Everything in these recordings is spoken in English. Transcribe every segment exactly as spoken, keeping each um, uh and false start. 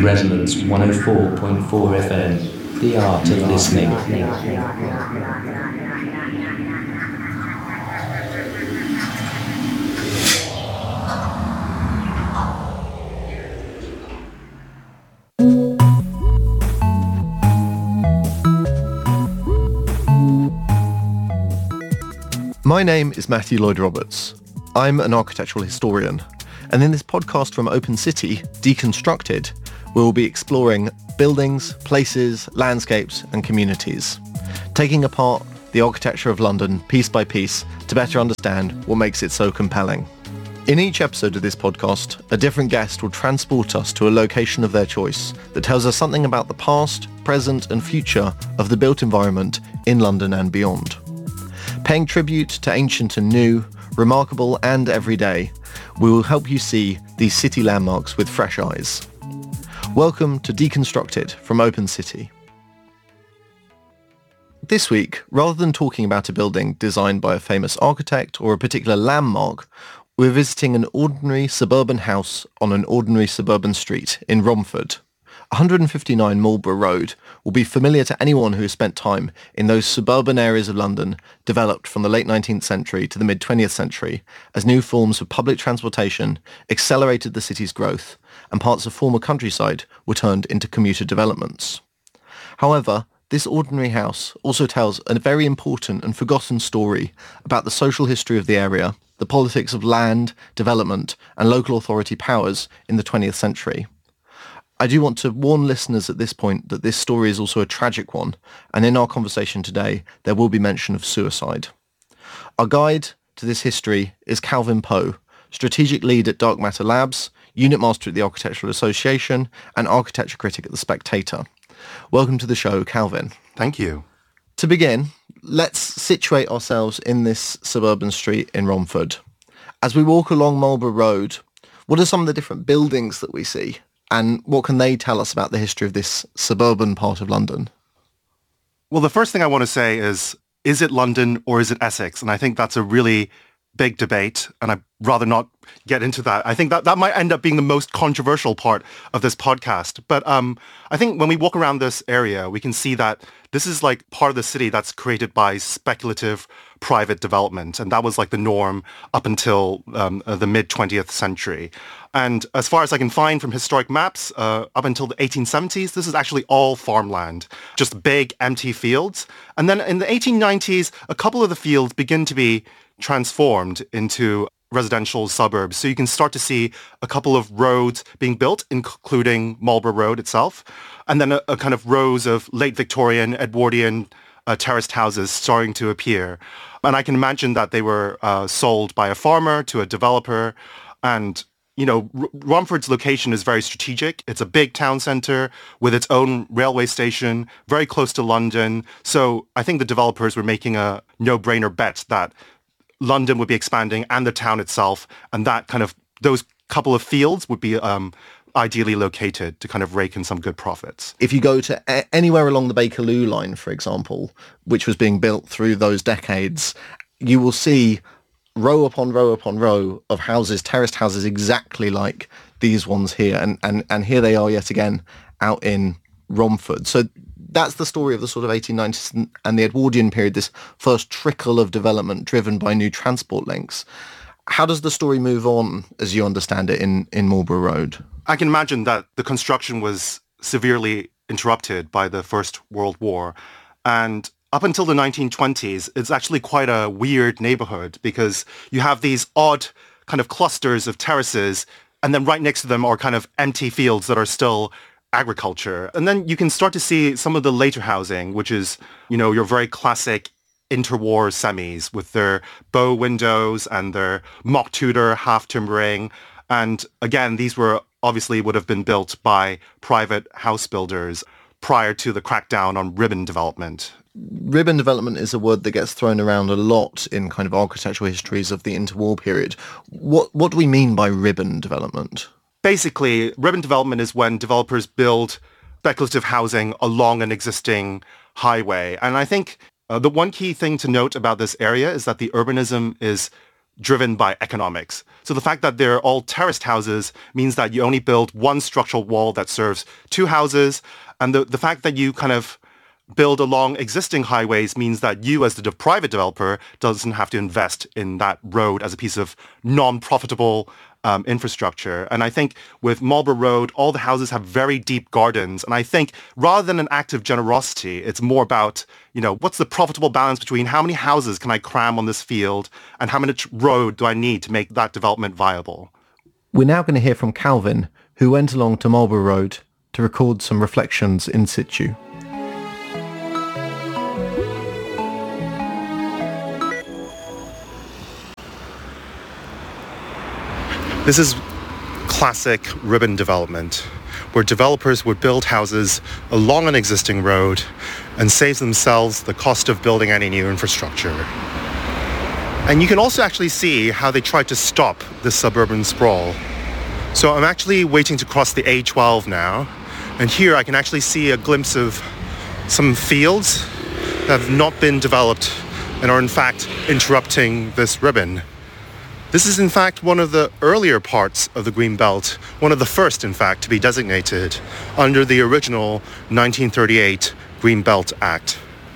Resonance one oh four point four F M, the art of listening. My name is Matthew Lloyd Roberts. I'm an architectural historian, and in this podcast from Open City, Deconstructed, we will be exploring buildings, places, landscapes and communities, taking apart the architecture of London piece by piece to better understand what makes it so compelling. In each episode of this podcast, a different guest will transport us to a location of their choice that tells us something about the past, present and future of the built environment in London and beyond. Paying tribute to ancient and new, remarkable and everyday, we will help you see these city landmarks with fresh eyes. Welcome to Deconstructed from Open City. This week, rather than talking about a building designed by a famous architect or a particular landmark, we're visiting an ordinary suburban house on an ordinary suburban street in Romford. one fifty-nine Marlborough Road will be familiar to anyone who has spent time in those suburban areas of London developed from the late nineteenth century to the mid-twentieth century as new forms of public transportation accelerated the city's growth and parts of former countryside were turned into commuter developments. However, this ordinary house also tells a very important and forgotten story about the social history of the area, the politics of land, development and local authority powers in the twentieth century. I do want to warn listeners at this point that this story is also a tragic one, and in our conversation today, there will be mention of suicide. Our guide to this history is Calvin Poe, strategic lead at Dark Matter Labs, unit master at the Architectural Association, and architecture critic at The Spectator. Welcome to the show, Calvin. Thank you. To begin, let's situate ourselves in this suburban street in Romford. As we walk along Marlborough Road, what are some of the different buildings that we see? And what can they tell us about the history of this suburban part of London? Well, the first thing I want to say is, is it London or is it Essex? And I think that's a really big debate, and I'd rather not get into that. I think that that might end up being the most controversial part of this podcast. But um, I think when we walk around this area, we can see that this is like part of the city that's created by speculative private development. And that was like the norm up until um, the mid-twentieth century. And as far as I can find from historic maps, uh, up until the eighteen seventies, this is actually all farmland, just big empty fields. And then in the eighteen nineties, a couple of the fields begin to be transformed into residential suburbs. So you can start to see a couple of roads being built, including Marlborough Road itself, and then a, a kind of rows of late Victorian, Edwardian uh, terraced houses starting to appear. And I can imagine that they were uh, sold by a farmer to a developer. And, you know, R- Romford's location is very strategic. It's a big town centre with its own railway station, very close to London. So I think the developers were making a no-brainer bet that London would be expanding and the town itself, and that kind of, those couple of fields would be um, ideally located to kind of rake in some good profits. If you go to a- anywhere along the Bakerloo line, for example, which was being built through those decades, you will see row upon row upon row of houses, terraced houses exactly like these ones here. And, and, and here they are yet again out in Romford. So that's the story of the sort of eighteen nineties and the Edwardian period, this first trickle of development driven by new transport links. How does the story move on, as you understand it, in, in Marlborough Road? I can imagine that the construction was severely interrupted by the First World War. And up until the nineteen twenties, it's actually quite a weird neighborhood because you have these odd kind of clusters of terraces, and then right next to them are kind of empty fields that are still agriculture. And then you can start to see some of the later housing, which is, you know, your very classic interwar semis with their bow windows and their mock Tudor half timbering. And again, these were obviously would have been built by private house builders prior to the crackdown on ribbon development. Ribbon development is a word that gets thrown around a lot in kind of architectural histories of the interwar period. What what do we mean by ribbon development? Basically, ribbon development is when developers build speculative housing along an existing highway. And I think uh, the one key thing to note about this area is that the urbanism is driven by economics. So the fact that they're all terraced houses means that you only build one structural wall that serves two houses. And the, the fact that you kind of build along existing highways means that you as the de- private developer doesn't have to invest in that road as a piece of non-profitable um, infrastructure. And I think with Marlborough Road, all the houses have very deep gardens. And I think rather than an act of generosity, it's more about, you know, what's the profitable balance between how many houses can I cram on this field and how much road do I need to make that development viable? We're now going to hear from Calvin, who went along to Marlborough Road to record some reflections in situ. This is classic ribbon development, where developers would build houses along an existing road and save themselves the cost of building any new infrastructure. And you can also actually see how they tried to stop this suburban sprawl. So I'm actually waiting to cross the A twelve now, and here I can actually see a glimpse of some fields that have not been developed and are in fact interrupting this ribbon. This is in fact one of the earlier parts of the Green Belt, one of the first in fact to be designated under the original nineteen thirty-eight Green Belt Act.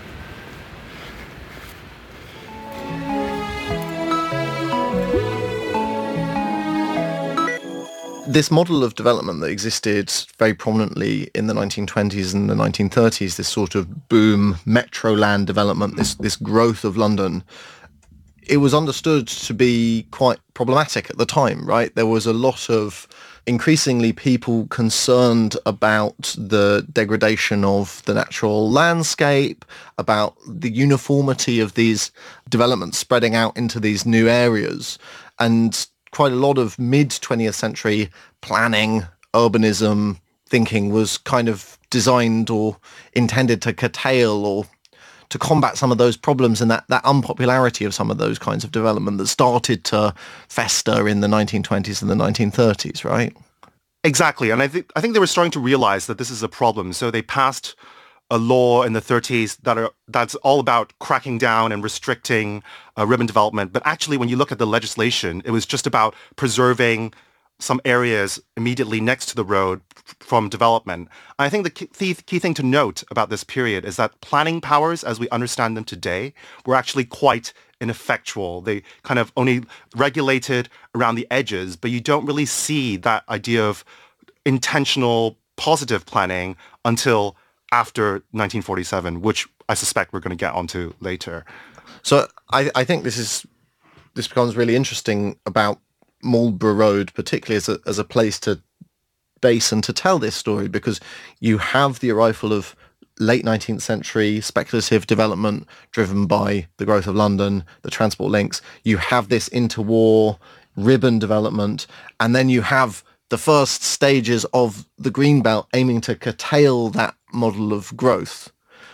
This model of development that existed very prominently in the nineteen twenties and the nineteen thirties, this sort of boom metro land development, this this growth of London, it was understood to be quite problematic at the time, right? There was a lot of increasingly people concerned about the degradation of the natural landscape, about the uniformity of these developments spreading out into these new areas. And quite a lot of mid-twentieth century planning, urbanism thinking was kind of designed or intended to curtail or to combat some of those problems and that, that unpopularity of some of those kinds of development that started to fester in the nineteen twenties and the nineteen thirties, right? Exactly. And I think I think they were starting to realize that this is a problem. So they passed a law in the thirties that are that's all about cracking down and restricting uh, ribbon development. But actually, when you look at the legislation, it was just about preserving some areas immediately next to the road from development. I think the key, key thing to note about this period is that planning powers, as we understand them today, were actually quite ineffectual. They kind of only regulated around the edges, but you don't really see that idea of intentional positive planning until after nineteen forty-seven, which I suspect we're going to get onto later. So I, I think this is this becomes really interesting about Marlborough Road, particularly as a as a place to base and to tell this story, because you have the arrival of late nineteenth century speculative development driven by the growth of London, the transport links. You have this interwar ribbon development, and then you have the first stages of the Green Belt aiming to curtail that model of growth.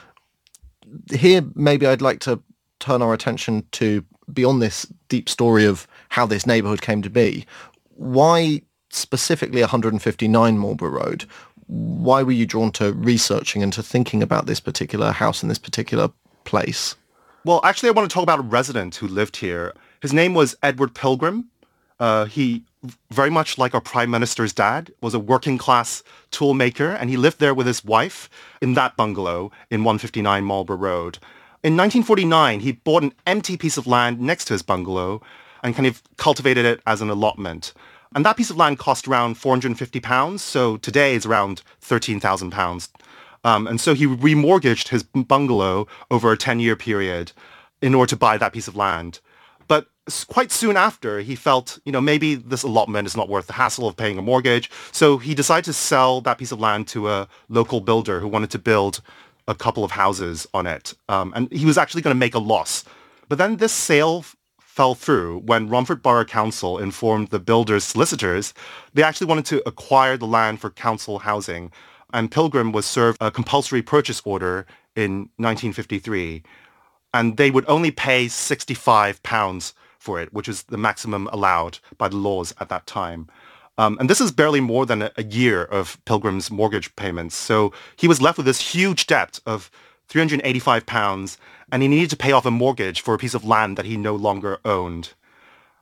Here, maybe I'd like to turn our attention to beyond this deep story of how this neighbourhood came to be. Why specifically one hundred fifty-nine Marlborough Road? Why were you drawn to researching and to thinking about this particular house in this particular place? Well, actually, I want to talk about a resident who lived here. His name was Edward Pilgrim. Uh, he, very much like our Prime Minister's dad, was a working-class tool maker, and he lived there with his wife in that bungalow in one fifty-nine Marlborough Road. In nineteen forty-nine, he bought an empty piece of land next to his bungalow and kind of cultivated it as an allotment. And that piece of land cost around four hundred fifty pounds, so today it's around thirteen thousand pounds. Um, and so he remortgaged his bungalow over a ten-year period in order to buy that piece of land. But quite soon after, he felt, you know, maybe this allotment is not worth the hassle of paying a mortgage. So he decided to sell that piece of land to a local builder who wanted to build a couple of houses on it. Um, and he was actually going to make a loss. But then this sale f- fell through when Romford Borough Council informed the builder's solicitors they actually wanted to acquire the land for council housing. And Pilgrim was served a compulsory purchase order in nineteen fifty-three. And they would only pay sixty-five pounds for it, which is the maximum allowed by the laws at that time. Um, and this is barely more than a, a year of Pilgrim's mortgage payments. So he was left with this huge debt of three hundred eighty-five pounds, and he needed to pay off a mortgage for a piece of land that he no longer owned.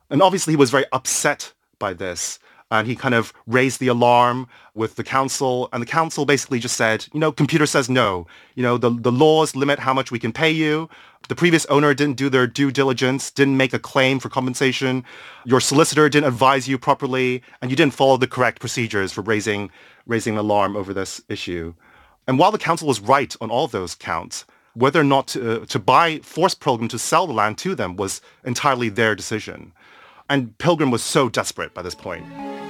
And obviously he was very upset by this. And he kind of raised the alarm with the council. And the council basically just said, you know, computer says no. You know, the, the laws limit how much we can pay you. The previous owner didn't do their due diligence, didn't make a claim for compensation. Your solicitor didn't advise you properly. And you didn't follow the correct procedures for raising, raising an alarm over this issue. And while the council was right on all of those counts, whether or not to, uh, to buy, force Pilgrim to sell the land to them was entirely their decision. And Pilgrim was so desperate by this point.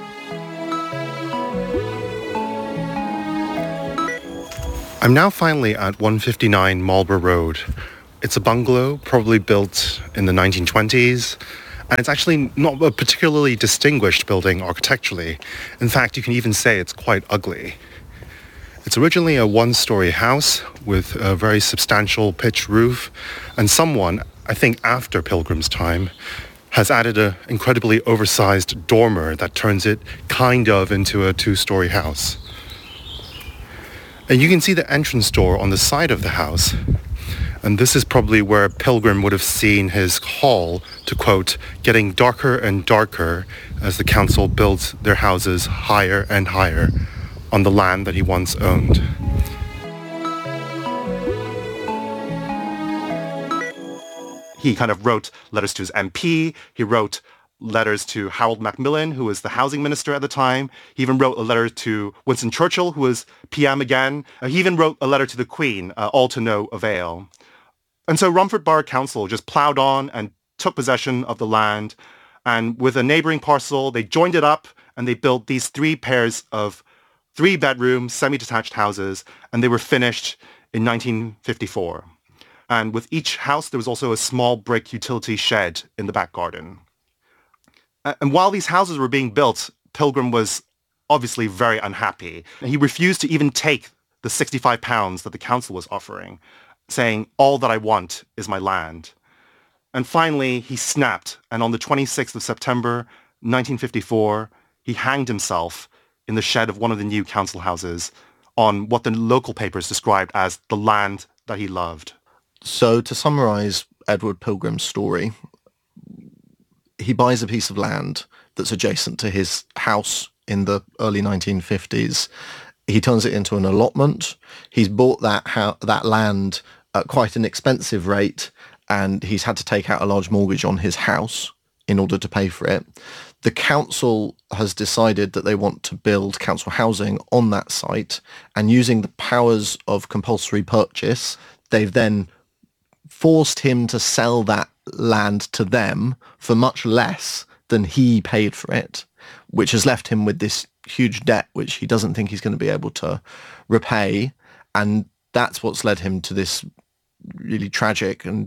I'm now finally at one fifty-nine Marlborough Road. It's a bungalow, probably built in the nineteen twenties, and it's actually not a particularly distinguished building architecturally. In fact, you can even say it's quite ugly. It's originally a one-story house with a very substantial pitched roof, and someone, I think after Pilgrim's time, has added an incredibly oversized dormer that turns it kind of into a two-story house. And you can see the entrance door on the side of the house. And this is probably where Pilgrim would have seen his hall, to quote, getting darker and darker as the council built their houses higher and higher on the land that he once owned. He kind of wrote letters to his M P. He wrote letters to Harold Macmillan, who was the housing minister at the time. He even wrote a letter to Winston Churchill, who was P M again. Uh, he even wrote a letter to the Queen, uh, all to no avail. And so Romford Borough Council just ploughed on and took possession of the land. And with a neighbouring parcel, they joined it up and they built these three pairs of three-bedroom, semi-detached houses, and they were finished in nineteen fifty-four. And with each house, there was also a small brick utility shed in the back garden. And while these houses were being built, Pilgrim was obviously very unhappy. He refused to even take the sixty-five pounds that the council was offering, saying, all that I want is my land. And finally, he snapped. And on the twenty-sixth of September, nineteen fifty-four, he hanged himself in the shed of one of the new council houses on what the local papers described as the land that he loved. So to summarize Edward Pilgrim's story, he buys a piece of land that's adjacent to his house in the early nineteen fifties. He turns it into an allotment. He's bought that ho- that land at quite an expensive rate, and he's had to take out a large mortgage on his house in order to pay for it. The council has decided that they want to build council housing on that site, and using the powers of compulsory purchase, they've then forced him to sell that land to them for much less than he paid for it, which has left him with this huge debt which he doesn't think he's going to be able to repay. And that's what's led him to this really tragic and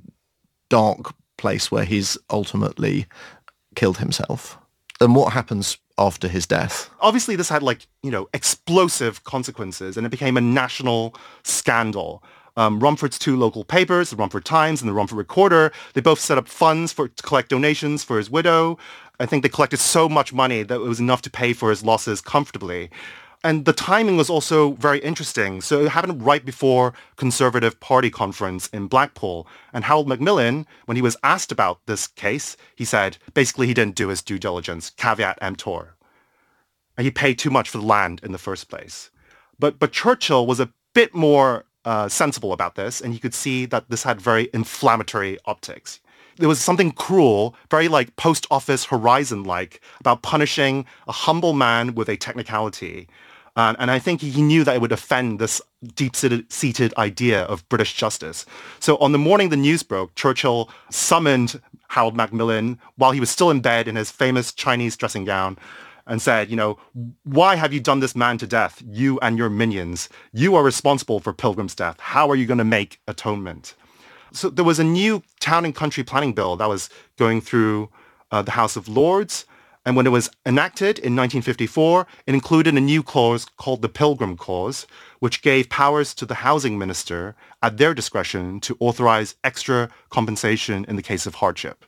dark place where he's ultimately killed himself. And what happens after his death? Obviously, this had like, you know, explosive consequences, and it became a national scandal. Um, Romford's two local papers, the Romford Times and the Romford Recorder, they both set up funds for to collect donations for his widow. I think they collected so much money that it was enough to pay for his losses comfortably. And the timing was also very interesting. So it happened right before Conservative Party conference in Blackpool. And Harold Macmillan, when he was asked about this case, he said basically he didn't do his due diligence, caveat emptor. And he paid too much for the land in the first place. But but Churchill was a bit more Uh, sensible about this, and he could see that this had very inflammatory optics. There was something cruel, very like Post Office Horizon-like, about punishing a humble man with a technicality. Uh, and I think he knew that it would offend this deep-seated idea of British justice. So on the morning the news broke, Churchill summoned Harold Macmillan while he was still in bed in his famous Chinese dressing gown, and said, you know, why have you done this man to death, you and your minions? You are responsible for Pilgrim's death. How are you going to make atonement? So there was a new town and country planning bill that was going through uh, the House of Lords. And when it was enacted in nineteen fifty-four, it included a new clause called the Pilgrim Clause, which gave powers to the housing minister at their discretion to authorize extra compensation in the case of hardship.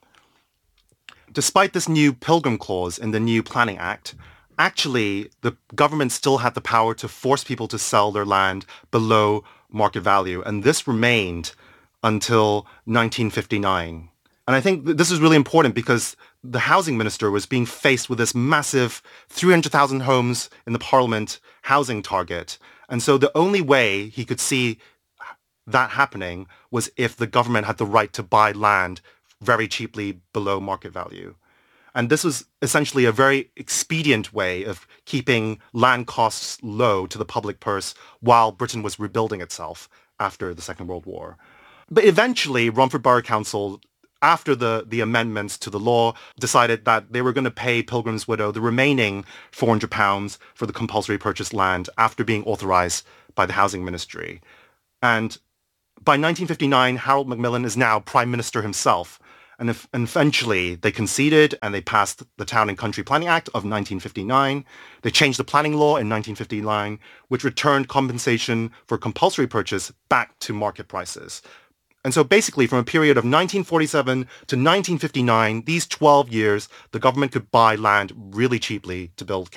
Despite this new Pilgrim Clause in the new Planning Act, actually the government still had the power to force people to sell their land below market value. And this remained until nineteen fifty-nine. And I think th- this is really important because the housing minister was being faced with this massive three hundred thousand homes in the parliament housing target. And so the only way he could see that happening was if the government had the right to buy land very cheaply below market value. And this was essentially a very expedient way of keeping land costs low to the public purse while Britain was rebuilding itself after the Second World War. But eventually, Romford Borough Council, after the, the amendments to the law, decided that they were going to pay Pilgrim's Widow the remaining four hundred pounds for the compulsory purchase land after being authorised by the Housing Ministry. And by nineteen fifty-nine, Harold Macmillan is now Prime Minister himself. And, if, and eventually they conceded and they passed the Town and Country Planning Act of nineteen fifty-nine. They changed the planning law in nineteen fifty-nine, which returned compensation for compulsory purchase back to market prices. And so basically from a period of nineteen forty-seven to nineteen fifty-nine, these twelve years, the government could buy land really cheaply to build